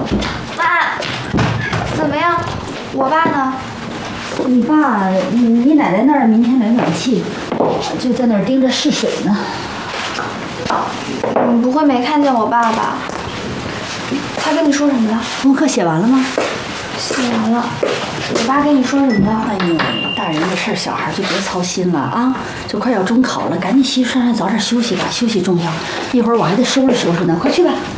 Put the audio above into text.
妈，怎么样？我爸呢？ 你爸，你奶奶那儿明天没暖气，就在那儿盯着试水呢。 你不会没看见我爸吧？他跟你说什么了？ 功课写完了吗？ 写完了。我爸跟你说什么了？ 哎呦，大人的事儿，小孩就别操心了啊！这快要中考了，赶紧洗洗涮涮，早点休息吧，休息重要。一会儿我还得收拾收拾呢，快去吧。